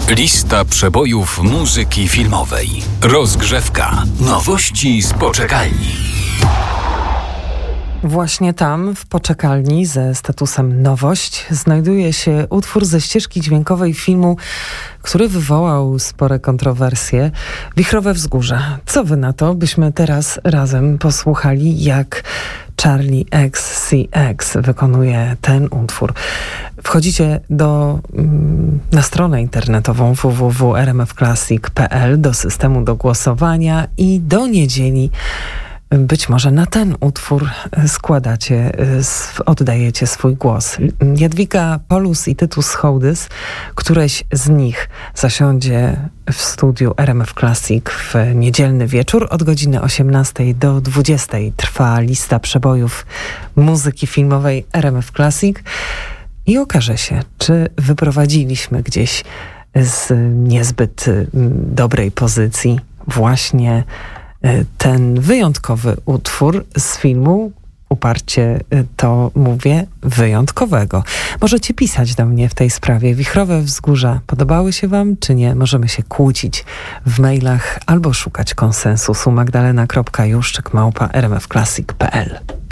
Lista przebojów muzyki filmowej. Rozgrzewka. Nowości z poczekalni. Właśnie tam, w poczekalni ze statusem nowość, znajduje się utwór ze ścieżki dźwiękowej filmu, który wywołał spore kontrowersje. Wichrowe Wzgórze. Co wy na to, byśmy teraz razem posłuchali, jak Charli XCX wykonuje ten utwór. Wchodzicie na stronę internetową www.rmfclassic.pl, do systemu do głosowania i do niedzieli być może na ten utwór oddajecie swój głos. Jadwiga Polus i Tytus Hołdys, któreś z nich zasiądzie w studiu RMF Classic w niedzielny wieczór. Od godziny 18 do 20 trwa lista przebojów muzyki filmowej RMF Classic i okaże się, czy wyprowadziliśmy gdzieś z niezbyt dobrej pozycji właśnie ten wyjątkowy utwór z filmu, uparcie to mówię, wyjątkowego. Możecie pisać do mnie w tej sprawie. Wichrowe Wzgórza podobały się wam, czy nie? Możemy się kłócić w mailach albo szukać konsensusu. magdalena.juszczyk@rmfclassic.pl